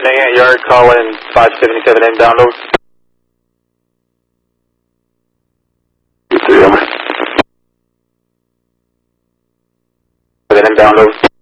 Nate Yard, call in 577 inbound, over. Inbound, over.